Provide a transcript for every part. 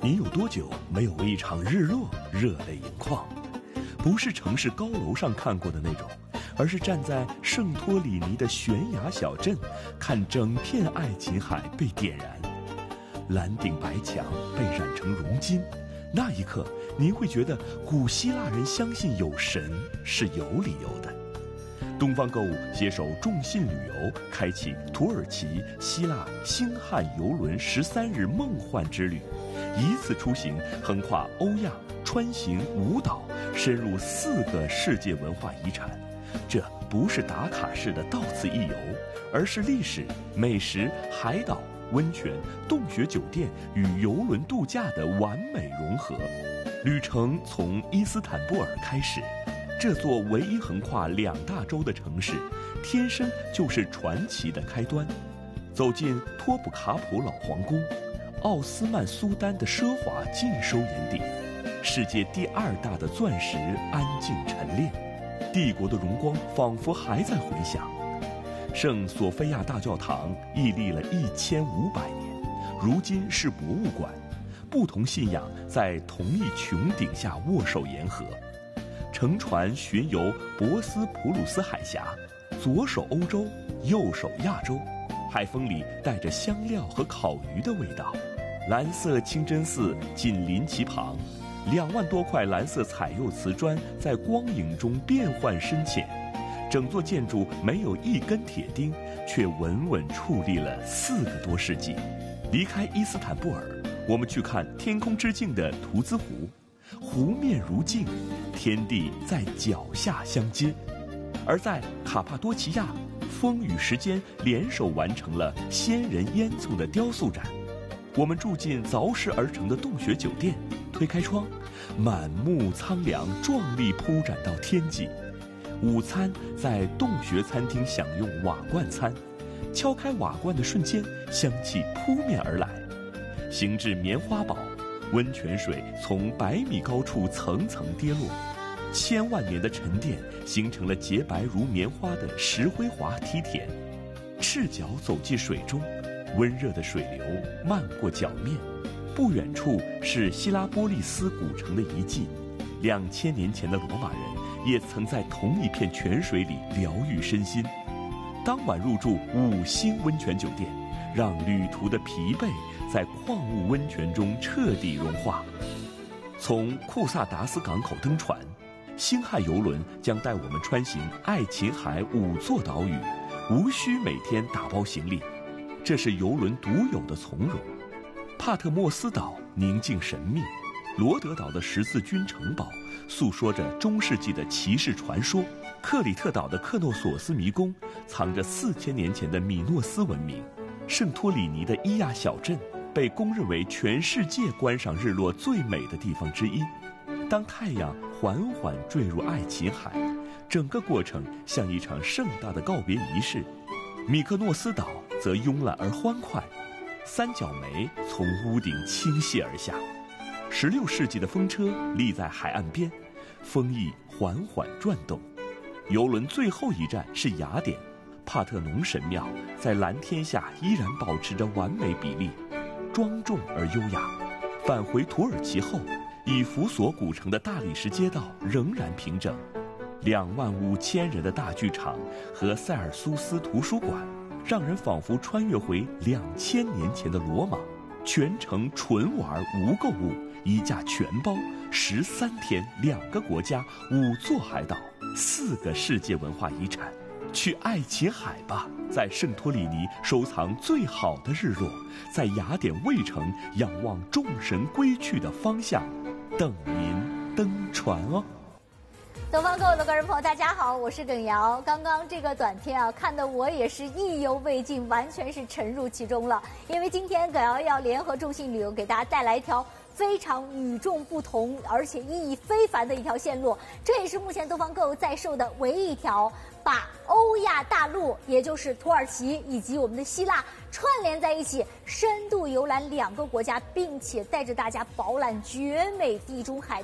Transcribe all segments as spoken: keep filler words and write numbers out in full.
你有多久没有为一场日落热泪盈眶？不是城市高楼上看过的那种，而是站在圣托里尼的悬崖小镇，看整片爱琴海被点燃，蓝顶白墙被染成熔金。那一刻，您会觉得古希腊人相信有神是有理由的。东方购物携手众信旅游，开启土耳其、希腊、星汉游轮十三日梦幻之旅，一次出行横跨欧亚，穿行五岛，深入四个世界文化遗产。这不是打卡式的到此一游，而是历史、美食、海岛、温泉、洞穴酒店与游轮度假的完美融合。旅程从伊斯坦布尔开始，这座唯一横跨两大洲的城市，天生就是传奇的开端。走进托普卡普老皇宫，奥斯曼苏丹的奢华尽收眼底，世界第二大的钻石安静陈列，帝国的荣光仿佛还在回响。圣索菲亚大教堂屹立了一千五百年，如今是博物馆，不同信仰在同一穹顶下握手言和。乘船巡游博斯普鲁斯海峡，左手欧洲，右手亚洲，海风里带着香料和烤鱼的味道。蓝色清真寺紧邻其旁，两万多块蓝色彩釉瓷砖在光影中变幻深浅，整座建筑没有一根铁钉，却稳稳矗立了四个多世纪。离开伊斯坦布尔，我们去看天空之镜的图兹湖，湖面如镜，天地在脚下相接。而在卡帕多奇亚，风雨时间联手完成了仙人烟囱的雕塑展。我们住进凿石而成的洞穴酒店，推开窗，满目苍凉，壮丽铺展到天际。午餐在洞穴餐厅享用瓦罐餐，敲开瓦罐的瞬间，香气扑面而来。行至棉花堡，温泉水从百米高处层层跌落，千万年的沉淀形成了洁白如棉花的石灰滑梯田。赤脚走进水中，温热的水流漫过脚面。不远处是希拉波利斯古城的遗迹，两千年前的罗马人也曾在同一片泉水里疗愈身心。当晚入住五星温泉酒店，让旅途的疲惫在矿物温泉中彻底融化。从库萨达斯港口登船，星汉游轮将带我们穿行爱琴海五座岛屿，无需每天打包行李，这是游轮独有的从容。帕特莫斯岛宁静神秘，罗德岛的十字军城堡诉说着中世纪的骑士传说，克里特岛的克诺索斯迷宫藏着四千年前的米诺斯文明，圣托里尼的伊亚小镇被公认为全世界观赏日落最美的地方之一。当太阳缓缓坠入爱琴海，整个过程像一场盛大的告别仪式。米克诺斯岛则慵懒而欢快，三角梅从屋顶倾泻而下。十六世纪的风车立在海岸边，风翼缓缓转动。游轮最后一站是雅典，帕特农神庙在蓝天下依然保持着完美比例，庄重而优雅。返回土耳其后，以弗所古城的大理石街道仍然平整，两万五千人的大剧场和塞尔苏斯图书馆让人仿佛穿越回两千年前的罗马。全程纯玩无购物，一价全包，十三天，两个国家，五座海岛，四个世界文化遗产。去爱琴海吧，在圣托里尼收藏最好的日落，在雅典卫城仰望众神归去的方向，等您登船哦。 东方购物的观众朋友，大家好，我是耿瑶。刚刚这个短片啊，看得我也是意犹未尽，完全是沉入其中了。因为今天耿瑶要联合众信旅游给大家带来一条非常与众不同，而且意义非凡的一条线路。这也是目前东方购物在售的唯一一条把欧亚大陆，也就是土耳其以及我们的希腊串联在一起，深度游览两个国家，并且带着大家饱览绝美地中海的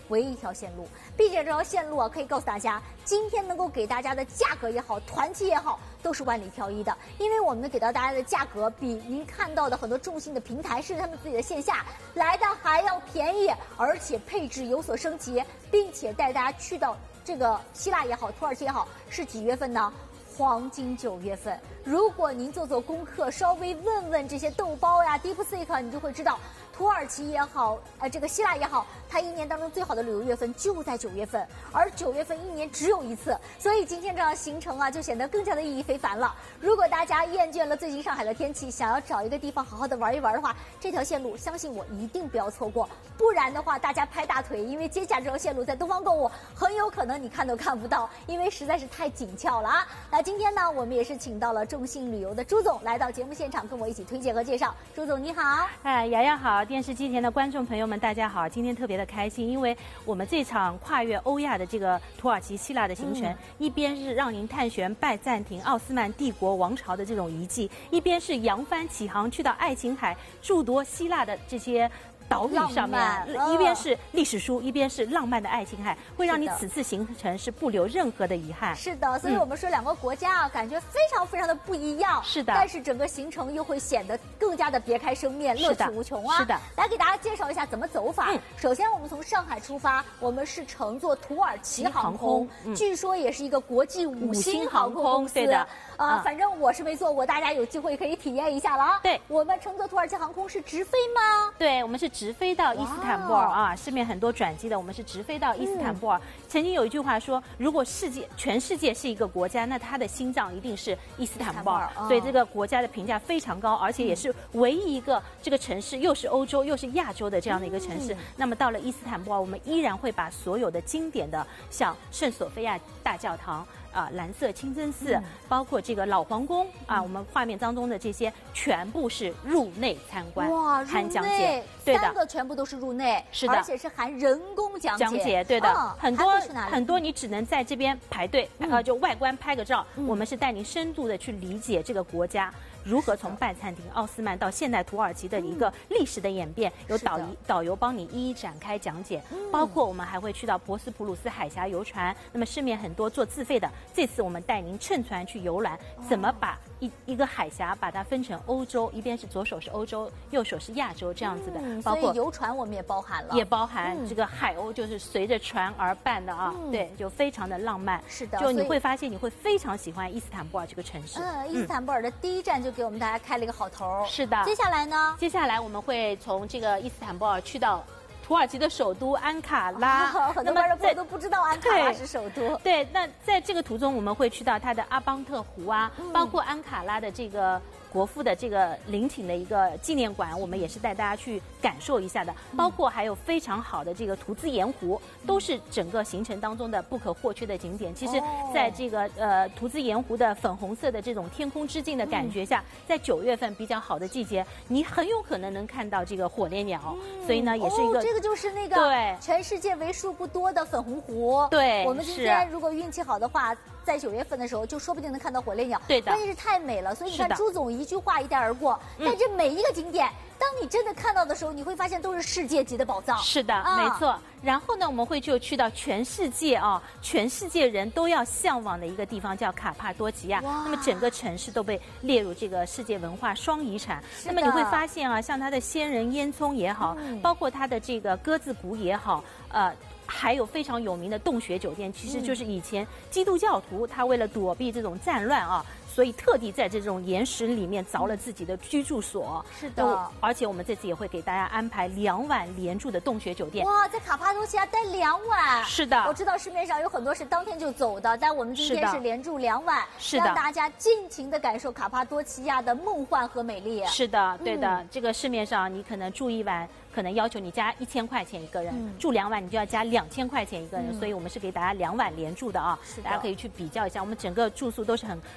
唯一一条线路，并且这条线路啊，可以告诉大家，今天能够给大家的价格也好，团期也好，都是万里挑一的。因为我们给到大家的价格，比您看到的很多众信的平台，甚至他们自己的线下来的还要便宜，而且配置有所升级，并且带大家去到这个希腊也好，土耳其也好，是几月份呢？黄金九月份。如果您做做功课，稍微问问这些豆包呀、DeepSeek，你就会知道，土耳其也好，呃，这个希腊也好，它一年当中最好的旅游月份就在九月份，而九月份一年只有一次，所以今天这样行程啊，就显得更加的意义非凡了。如果大家厌倦了最近上海的天气，想要找一个地方好好的玩一玩的话，这条线路相信我一定不要错过，不然的话大家拍大腿，因为接下来这条线路在东方购物很有可能你看都看不到，因为实在是太紧俏了啊。那今天呢，我们也是请到了众信旅游的朱总来到节目现场，跟我一起推荐和介绍。朱总你好。 哎，瑶瑶好，电视机前的观众朋友们大家好，今天特别的开心，因为我们这场跨越欧亚的这个土耳其希腊的行程，嗯、一边是让您探寻拜占庭奥斯曼帝国王朝的这种遗迹，一边是扬帆起航去到爱琴海驻夺希腊的这些岛屿上面，一边是历史书，一边是浪漫的爱琴海，会让你此次行程是不留任何的遗憾。 是的，所以我们说两个国家啊，嗯、感觉非常非常的不一样。 是的， 但是整个行程又会显得更加的别开生面，乐趣无穷啊。 是的， 来给大家介绍一下怎么走法。嗯、首先，我们从上海出发，我们是乘坐土耳其航空，嗯、据说也是一个国际五星航空公司。 对的， 啊，反正我是没坐过，大家有机会可以体验一下了啊。 对， 我们乘坐土耳其航空是直飞吗？ 对，我们是直飞到伊斯坦布尔啊，市面很多转机的，我们是直飞到伊斯坦布尔。嗯、曾经有一句话说，如果世界全世界是一个国家，那它的心脏一定是伊斯坦布尔。哦、所以这个国家的评价非常高，而且也是唯一一个这个城市又是欧洲又是亚洲的这样的一个城市。嗯、那么到了伊斯坦布尔，我们依然会把所有的经典的，像圣索菲亚大教堂。啊，蓝色清真寺，嗯、包括这个老皇宫啊，我们画面当中的这些全部是入内参观， 哇， 含讲解，对的， 三个全部都是入内， 是的， 而且是含人工讲解， 讲解，对的， 嗯、 很多很多你只能在这边排队，嗯、呃，就外观拍个照，嗯、我们是带您深度的去理解这个国家。如何从拜占庭、奥斯曼到现代土耳其的一个历史的演变，嗯、有导导游帮你一一展开讲解，嗯、包括我们还会去到博斯普鲁斯海峡游船，那么市面很多做自费的，这次我们带您乘船去游览，哦、怎么把一一个海峡把它分成欧洲，一边是左手是欧洲，右手是亚洲这样子的， 嗯、 包括游船我们也包含了， 也包含这个海鸥，就是随着船而办的啊，嗯、对，就非常的浪漫。 是的， 就你会发现你会非常喜欢伊斯坦布尔这个城市。 嗯，伊斯坦布尔的第一站就给我们大家开了一个好头。 是的， 接下来呢？ 接下来我们会从这个伊斯坦布尔去到土耳其的首都安卡拉， 哦、很多观众朋友都不知道安卡拉是首都。 对，那在这个途中我们会去到它的阿邦特湖啊，嗯、包括安卡拉的这个国父的这个陵寝的一个纪念馆，我们也是带大家去感受一下的。嗯、包括还有非常好的这个图兹盐湖，都是整个行程当中的不可或缺的景点。其实，在这个呃图兹盐湖的粉红色的这种天空之镜的感觉下，嗯、在九月份比较好的季节，你很有可能能看到这个火烈鸟。嗯、所以呢，也是一个。 哦，这个就是那个对全世界为数不多的粉红湖。 对， 我们今天如果运气好的话，在九月份的时候，就说不定能看到火烈鸟。 对的， 关键是太美了，所以你看朱总一句话一带而过，嗯、但这每一个景点，当你真的看到的时候，你会发现都是世界级的宝藏。 是的，啊、没错。然后呢，我们会就去到全世界啊，全世界人都要向往的一个地方，叫卡帕多奇亚。那么整个城市都被列入这个世界文化双遗产。那么你会发现啊，像它的仙人烟囱也好，嗯、包括它的这个鸽子谷也好，呃。还有非常有名的洞穴酒店，其实就是以前基督教徒他为了躲避这种战乱啊，所以特地在这种岩石里面凿了自己的居住所。 是的， 而且我们这次也会给大家安排两晚连住的洞穴酒店。 哇，在卡帕多奇亚待两晚。 是的， 我知道市面上有很多是当天就走的，但我们今天是连住两晚， 是的， 让大家尽情的感受卡帕多奇亚的梦幻和美丽。 是的，对的，嗯、这个市面上你可能住一晚。可能要求你加一千块钱一个人，嗯、住两晚你就要加两千块钱一个人，嗯、所以我们是给大家两晚连住的啊，大家可以去比较一下，我们整个住宿都是很全是五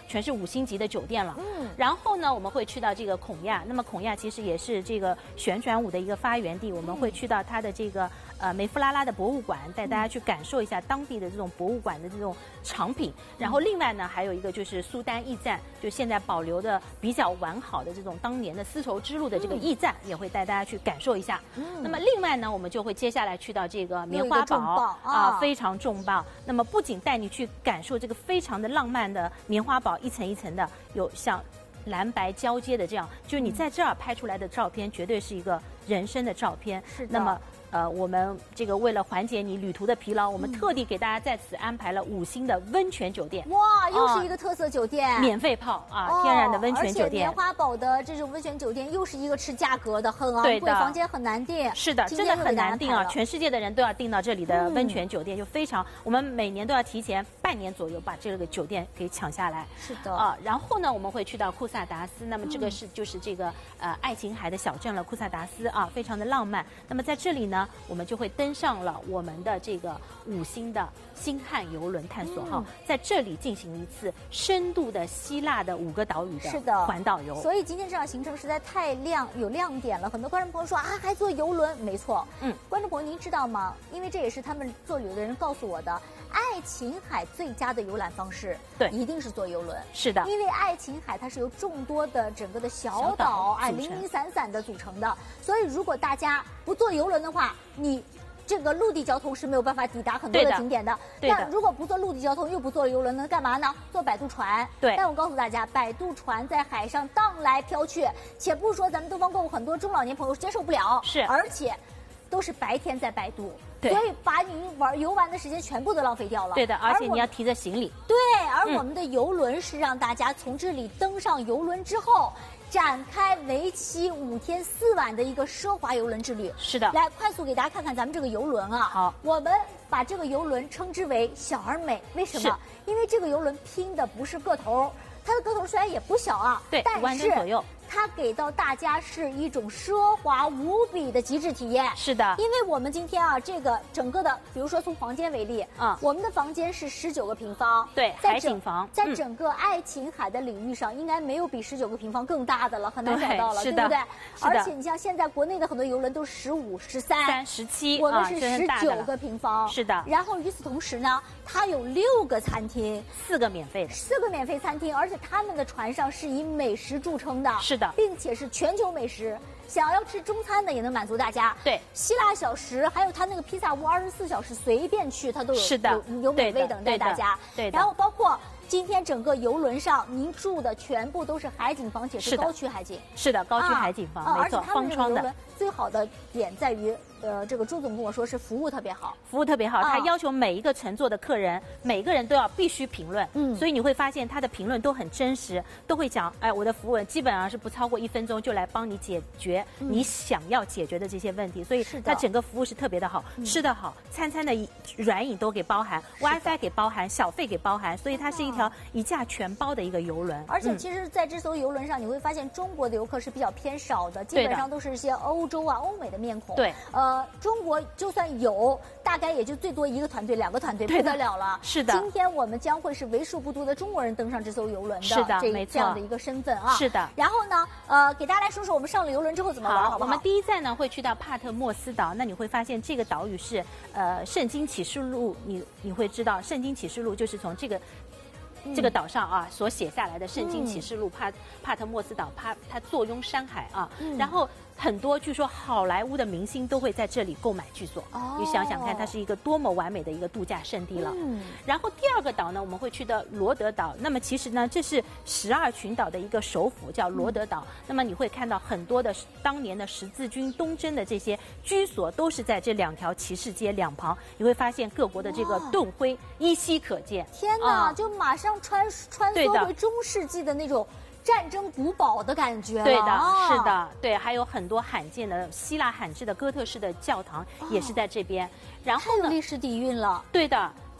星级的酒店了。嗯，然后呢，我们会去到这个孔亚，那么孔亚其实也是这个旋转舞的一个发源地，我们会去到它的这个呃梅夫拉拉的博物馆，带大家去感受一下当地的这种博物馆的这种藏品。然后另外呢，还有一个就是苏丹驿站，就现在保留的比较完好的这种当年的丝绸之路的这个驿站，也会带大家去感受一下。嗯，那么另外呢，我们就会接下来去到这个棉花堡啊，非常重磅。那么不仅带你去感受这个非常的浪漫的棉花堡，一层一层的，有像蓝白交接的这样，就是你在这儿拍出来的照片，绝对是一个人生的照片。 是的。 那么。呃，我们这个为了缓解你旅途的疲劳，我们特地给大家在此安排了五星的温泉酒店。 哇，又是一个特色酒店， 免费泡啊，哦、天然的温泉酒店。 而且棉花堡的这种温泉酒店又是一个吃价格的，很昂贵，房间很难订。 是的，真的很难订啊！全世界的人都要订到这里的温泉酒店，嗯、就非常，我们每年都要提前半年左右把这个酒店给抢下来。 是的啊，然后呢，我们会去到库萨达斯，那么这个是、嗯、就是这个呃爱琴海的小镇了，库萨达斯啊，非常的浪漫。那么在这里呢，我们就会登上了我们的这个五星的星汉游轮探索号，嗯、在这里进行一次深度的希腊的五个岛屿的环岛游。 所以今天这场行程实在太亮有亮点了，很多观众朋友说啊，还坐游轮？没错，嗯，观众朋友您知道吗？因为这也是他们做旅游的人告诉我的，爱琴海最佳的游览方式， 对， 一定是坐游轮。 是的， 因为爱琴海它是由众多的整个的小岛哎零零散散的组成的，所以如果大家不坐游轮的话，你这个陆地交通是没有办法抵达很多的景点的。 对的。 那如果不坐陆地交通，又不坐游轮，能干嘛呢？坐摆渡船。 对。 但我告诉大家，摆渡船在海上荡来飘去，且不说咱们东方购物很多中老年朋友接受不了， 是， 而且都是白天在摆渡。 对， 所以把你玩游玩的时间全部都浪费掉了。 对的，而且你要提着行李。 对，而我们的游轮是让大家从这里登上游轮之后，展开为期五天四晚的一个奢华游轮之旅。 是的， 来快速给大家看看咱们这个游轮啊。 好， 我们把这个游轮称之为小而美，为什么？因为这个游轮拼的不是个头，它的个头虽然也不小啊， 对， 但万吨左右。 它给到大家是一种奢华无比的极致体验。 是的， 因为我们今天啊，这个整个的，比如说从房间为例， 嗯， 我们的房间是十九个平方， 对，海景房， 在整个爱琴海的领域上，应该没有比十九个平方更大的了，很难找到了，对不对？而且你像现在国内的很多游轮都是十五、十三、 十七， 我们是十九个平方， 是的。 然后与此同时呢，它有六个餐厅， 四个免费的， 四个免费餐厅，而且他们的船上是以美食著称的， 是的， 并且是全球美食，想要吃中餐的也能满足大家。 对， 希腊小食，还有它那个披萨屋，二十四小时随便去，它都有是的有有美味等待大家。 对的。 然后包括今天整个游轮上，您住的全部都是海景房，且是高区海景。 是的，高区海景房， 啊、 没错，方窗的。 最好的点在于，呃，这个朱总跟我说是服务特别好， 服务特别好，他要求每一个乘坐的客人，每个人都要必须评论，嗯，所以你会发现他的评论都很真实，都会讲，哎，我的服务基本上是不超过一分钟就来帮你解决你想要解决的这些问题，所以他整个服务是特别的好，吃得好，餐餐的软饮都给包含 ，WiFi 给包含，小费给包含，所以它是一条一价全包的一个游轮。 而且其实，在这艘游轮上，你会发现中国的游客是比较偏少的，基本上都是一些欧洲啊、欧美的面孔。 对， 呃，中国就算有，大概也就最多一个团队、两个团队，不得了了。 是的， 今天我们将会是为数不多的中国人登上这艘游轮的， 是的， 这没错， 这样的一个身份啊。 是的。 然后呢，呃，给大家来说说我们上了游轮之后怎么玩，好不好？ 我们第一站呢会去到帕特莫斯岛，那你会发现这个岛屿是呃《圣经启示录》，你你会知道《圣经启示录》就是从这个。这个岛上啊，所写下来的《圣经启示录》帕帕特莫斯岛，帕它坐拥山海啊，嗯、然后很多据说好莱坞的明星都会在这里购买剧所。哦，你想想看，它是一个多么完美的一个度假胜地了。嗯，然后第二个岛呢，我们会去到罗德岛。那么其实呢，这是十二群岛的一个首府，叫罗德岛。嗯、那么你会看到很多的当年的十字军东征的这些居所，都是在这两条骑士街两旁。你会发现各国的这个盾徽依稀可见。 天哪，啊、就马上穿穿梭回中世纪的那种战争古堡的感觉了。 对的，啊、是的，对，还有很多罕见的希腊罕制的哥特式的教堂也是在这边。然后呢，历史底蕴了。 对的。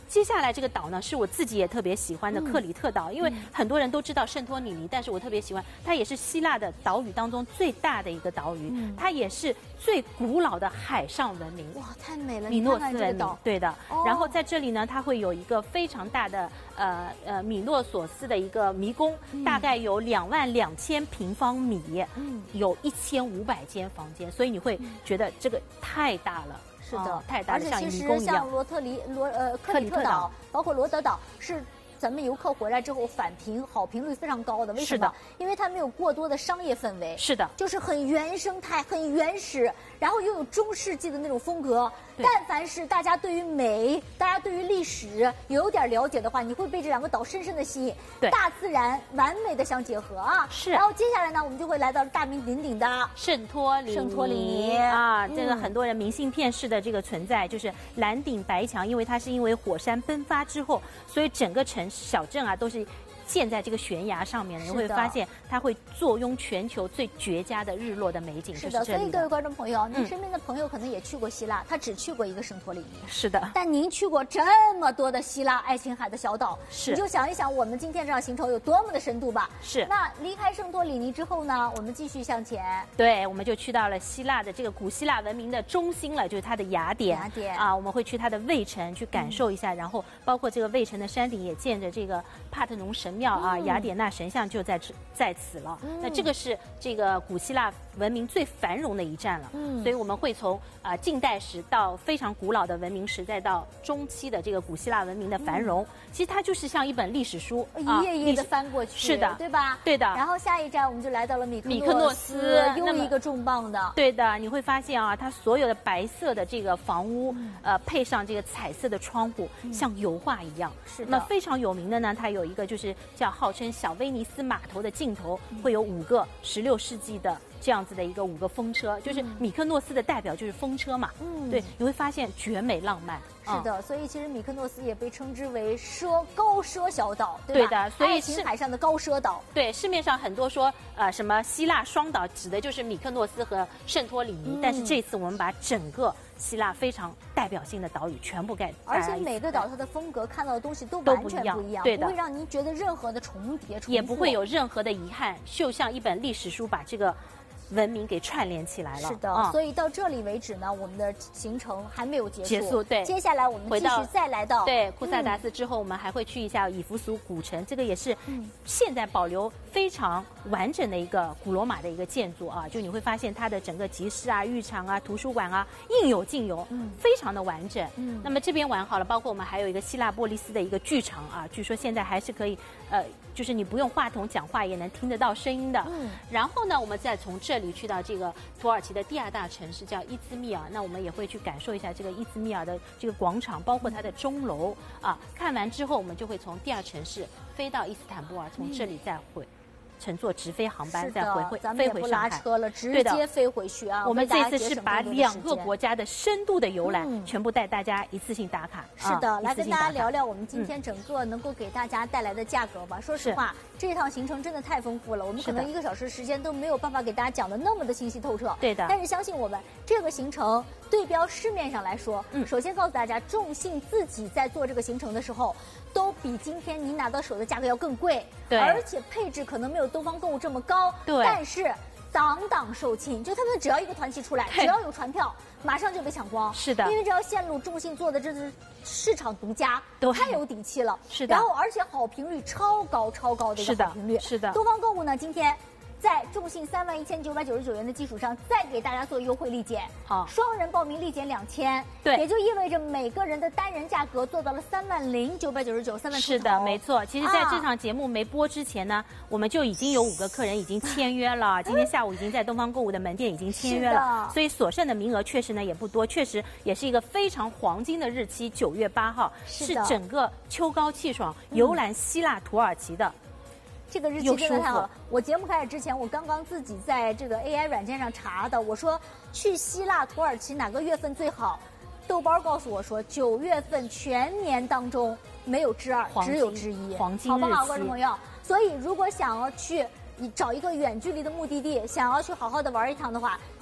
接下来这个岛呢，是我自己也特别喜欢的克里特岛，因为很多人都知道圣托里尼，但是我特别喜欢，它也是希腊的岛屿当中最大的一个岛屿，嗯、它也是最古老的海上文明。 哇，太美了！ 米诺斯文明，对的。 哦、 然后在这里呢，它会有一个非常大的呃呃米诺索斯的一个迷宫，嗯、大概有两万两千平方米，嗯，有一千五百间房间，所以你会觉得这个太大了。 是的， 哦、太大了，像而且其迷宫一样。 实像罗特里罗呃克里特岛，包括罗德岛是。咱们游客回来之后返评好评率非常高的，为什么？因为它没有过多的商业氛围， 是的， 就是很原生态、很原始，然后又有中世纪的那种风格。但凡是大家对于美、大家对于历史有点了解的话，你会被这两个岛深深的吸引。 对， 大自然完美的相结合啊。 是。 然后接下来呢，我们就会来到大名鼎鼎的圣托里尼。 圣托里尼啊， 嗯、 这个很多人明信片式的这个存在，就是蓝顶白墙，因为它是因为火山喷发之后，所以整个城市小镇啊都。都是建在这个悬崖上面，你会发现它会坐拥全球最绝佳的日落的美景。 是的，所以各位观众朋友，您身边的朋友可能也去过希腊，他只去过一个圣托里尼。 是的， 但您去过这么多的希腊爱琴海的小岛， 是， 你就想一想我们今天这场行程有多么的深度吧。 是。 那离开圣托里尼之后呢，我们继续向前。 对，我们就去到了希腊的这个古希腊文明的中心了，就是它的雅典。 雅典啊，我们会去它的卫城去感受一下，嗯、然后包括这个卫城的山顶也建着这个帕特农神庙啊，嗯、雅典娜神像就在此在此了。嗯、那这个是这个古希腊文明最繁荣的一站了。嗯，所以我们会从啊、呃、近代史到非常古老的文明时，再到中期的这个古希腊文明的繁荣。嗯、其实它就是像一本历史书， 一页一页的翻过去， 是的， 对吧？ 对的。 然后下一站我们就来到了米克米克诺斯， 又一个重磅的。 对的，你会发现啊，它所有的白色的这个房屋，嗯、呃，配上这个彩色的窗户，嗯、像油画一样。 是的。 那非常有名的呢，它有一个就是叫号称小威尼斯码头的尽头，嗯、会有五个十六世纪的这样子的一个五个风车，就是米克诺斯的代表就是风车嘛。嗯，对，你会发现绝美浪漫。 是的，嗯、所以其实米克诺斯也被称之为奢高奢小岛，对吧？ 对的，所以爱琴海上的高奢岛。 对，市面上很多说呃什么希腊双岛，指的就是米克诺斯和圣托里尼，嗯、但是这次我们把整个希腊非常代表性的岛屿全部盖， 而且每个岛它的风格看到的东西都完全不一样， 对的， 不会让您觉得任何的重叠重复， 也不会有任何的遗憾，就像一本历史书把这个文明给串联起来了。 是的，嗯、所以到这里为止呢，我们的行程还没有结束。 结束，对。 接下来我们继续再来到对库萨达斯之后，我们还会去一下以弗所古城，这个也是现在保留非常完整的一个古罗马的一个建筑啊。就你会发现它的整个集市啊、浴场啊、图书馆啊应有尽有，嗯，非常的完整。嗯，那么这边玩好了，包括我们还有一个希腊波利斯的一个剧场啊，据说现在还是可以，呃，就是你不用话筒讲话也能听得到声音的。嗯，然后呢，我们再从这这里去到这个土耳其的第二大城市叫伊兹密尔，那我们也会去感受一下这个伊兹密尔的这个广场，包括它的钟楼啊。看完之后，我们就会从第二城市飞到伊斯坦布尔，从这里再回。乘坐直飞航班再回回飞回上海， 拉车了，直接飞回去啊！ 我们这次是把两个国家的深度的游览、嗯、全部带大家一次性打卡。 是的，啊、来跟大家聊聊我们今天整个能够给大家带来的价格吧。嗯、说实话，这趟行程真的太丰富了，我们可能一个小时时间都没有办法给大家讲的那么的清晰透彻。 对的。 但是相信我们，这个行程对标市面上来说，嗯，首先告诉大家，众信自己在做这个行程的时候，都比今天你拿到手的价格要更贵， 对， 而且配置可能没有东方购物这么高， 对， 但是档档售罄，就他们只要一个团期出来，只要有船票，马上就被抢光。 是的， 因为这条线路众信做的这是市场独家，太有底气了。 是的， 然后而且好评率超高超高的一个好评率。 是的， 东方购物呢今天在众信三万一千九百九十九元的基础上，再给大家做优惠立减， 好， 双人报名立减两千， 对， 也就意味着每个人的单人价格做到了三万零九百九十九，三万出头。 是的，没错。其实在这场节目没播之前呢，啊、我们就已经有五个客人已经签约了，今天下午已经在东方购物的门店已经签约了，所以所剩的名额确实呢也不多，确实也是一个非常黄金的日期，九月八号 是, 是整个秋高气爽游览希腊土耳其的。 这个日期真的太好了！我节目开始之前，我刚刚自己在这个 A I 软件上查的，我说去希腊、土耳其哪个月份最好？豆包告诉我说，九月份全年当中没有之二，只有之一， 黄金好不好，观众朋友？所以如果想要去找一个远距离的目的地，想要去好好的玩一趟的话，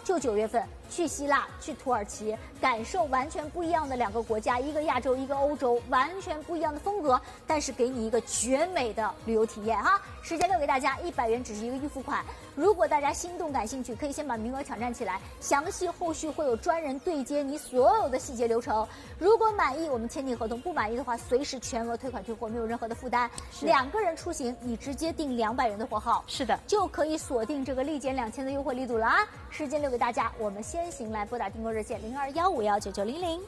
就九月份去希腊、去土耳其，感受完全不一样的两个国家，一个亚洲，一个欧洲，完全不一样的风格，但是给你一个绝美的旅游体验哈。时间留给大家，一百元只是一个预付款。如果大家心动感兴趣，可以先把名额抢占起来，详细后续会有专人对接你所有的细节流程。如果满意，我们签订合同；不满意的话，随时全额退款退货，没有任何的负担。两个人出行，你直接订两百元的货号， 是的， 就可以锁定这个立减两千的优惠力度了啊！时间留给大家，我们先行来拨打订购热线零二幺五幺九九零零。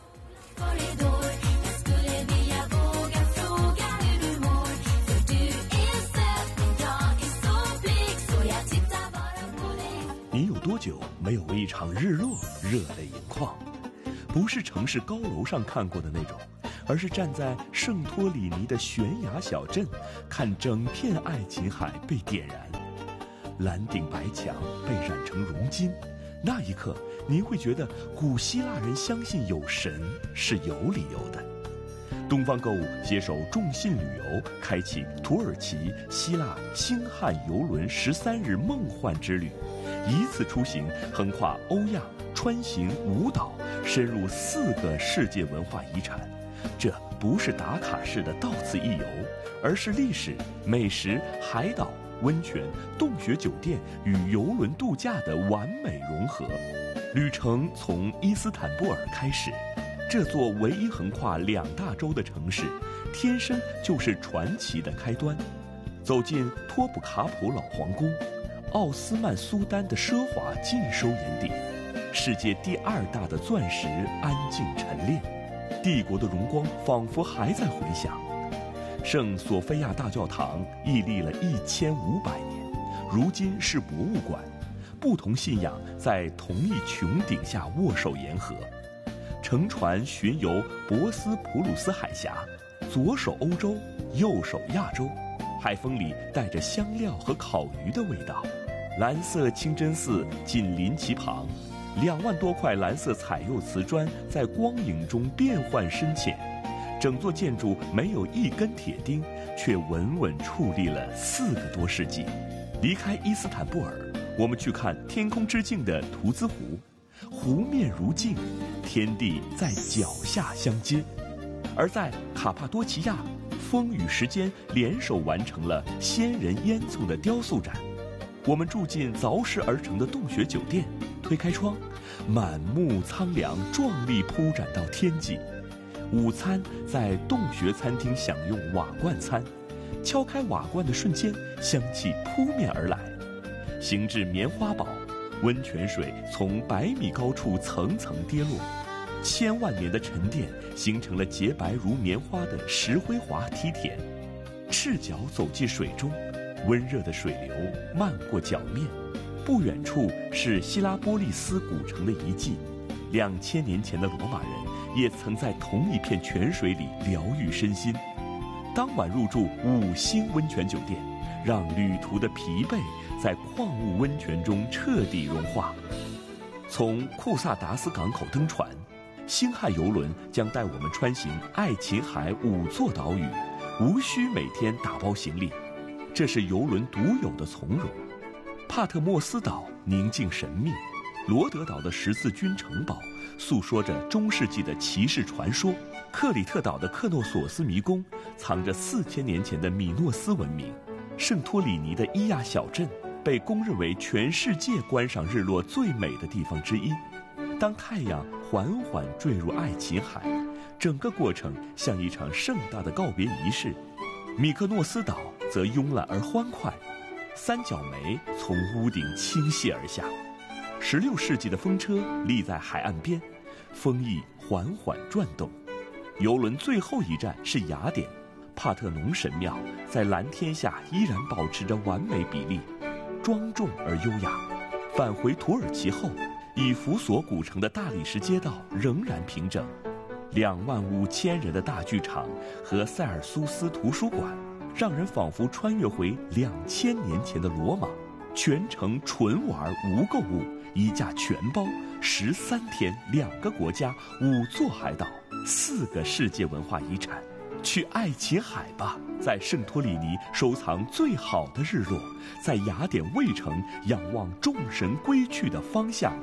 你有多久没有为一场日落热泪盈眶？不是城市高楼上看过的那种，而是站在圣托里尼的悬崖小镇，看整片爱琴海被点燃，蓝顶白墙被染成熔金。那一刻，您会觉得古希腊人相信有神是有理由的。东方购物携手众信旅游，开启土耳其、希腊、星汉游轮十三日梦幻之旅，一次出行横跨欧亚，穿行五岛，深入四个世界文化遗产。这不是打卡式的到此一游，而是历史、美食、海岛、温泉、洞穴酒店与游轮度假的完美融合。旅程从伊斯坦布尔开始，这座唯一横跨两大洲的城市，天生就是传奇的开端。走进托普卡普老皇宫，奥斯曼苏丹的奢华尽收眼底，世界第二大的钻石安静陈列，帝国的荣光仿佛还在回响。圣索菲亚大教堂屹立了一千五百年，如今是博物馆，不同信仰在同一穹顶下握手言和。乘船巡游博斯普鲁斯海峡，左手欧洲，右手亚洲，海风里带着香料和烤鱼的味道。蓝色清真寺紧邻其旁，两万多块蓝色彩釉瓷砖在光影中变幻深浅，整座建筑没有一根铁钉，却稳稳矗立了四个多世纪。离开伊斯坦布尔，我们去看天空之镜的图兹湖，湖面如镜，天地在脚下相接。而在卡帕多奇亚，风雨时间联手完成了仙人烟囱的雕塑展。我们住进凿石而成的洞穴酒店，推开窗，满目苍凉，壮丽铺展到天际。午餐在洞穴餐厅享用瓦罐餐，敲开瓦罐的瞬间，香气扑面而来。行至棉花堡，温泉水从百米高处层层跌落，千万年的沉淀形成了洁白如棉花的石灰滑梯田。赤脚走进水中，温热的水流漫过脚面。不远处是希拉波利斯古城的遗迹，两千年前的罗马人也曾在同一片泉水里疗愈身心。当晚入住五星温泉酒店，让旅途的疲惫在矿物温泉中彻底融化。从库萨达斯港口登船，星汉游轮将带我们穿行爱琴海五座岛屿，无需每天打包行李，这是游轮独有的从容。帕特莫斯岛宁静神秘，罗德岛的十字军城堡诉说着中世纪的骑士传说，克里特岛的克诺索斯迷宫藏着四千年前的米诺斯文明，圣托里尼的伊亚小镇被公认为全世界观赏日落最美的地方之一。当太阳缓缓坠入爱琴海，整个过程像一场盛大的告别仪式。米克诺斯岛则慵懒而欢快，三角梅从屋顶倾泻而下。十六世纪的风车立在海岸边，风翼缓缓转动。游轮最后一站是雅典，帕特农神庙在蓝天下依然保持着完美比例，庄重而优雅。返回土耳其后，以弗所古城的大理石街道仍然平整，两万五千人的大剧场和塞尔苏斯图书馆，让人仿佛穿越回两千年前的罗马。全程纯玩无购物，一价全包，十三天，两个国家，五座海岛，四个世界文化遗产。去爱琴海吧，在圣托里尼收藏最好的日落，在雅典卫城仰望众神归去的方向。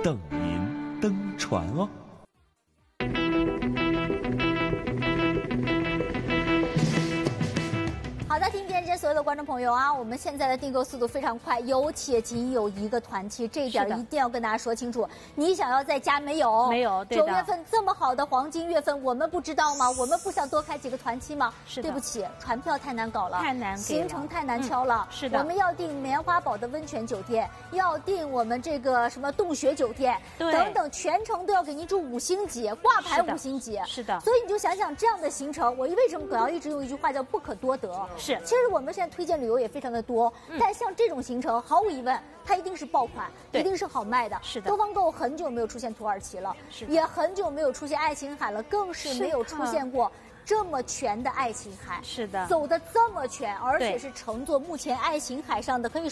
等您登船哦。 好的，听见这所有的观众朋友啊，我们现在的订购速度非常快，有且仅有一个团期，这一点一定要跟大家说清楚。你想要在家没有？ 没有。 九月份这么好的黄金月份，我们不知道吗？我们不想多开几个团期吗？ 是的。 对不起，船票太难搞了， 太难， 行程太难敲了。 嗯、是的。 我们要订棉花堡的温泉酒店，要订我们这个什么洞穴酒店，等等，全程都要给您住五星级，挂牌五星级。 是的。 所以你就想想这样的行程，我为什么葛瑶一直用一句话叫不可多得？ 是。 其实我们现在推荐旅游也非常的多，嗯、但像这种行程，毫无疑问，它一定是爆款，一定是好卖的。 是的。 东方购很久没有出现土耳其了， 是也很久没有出现爱琴海了，更是没有出现过这么全的爱琴海。 是的。 走的这么全，而且是乘坐目前爱琴海上的可以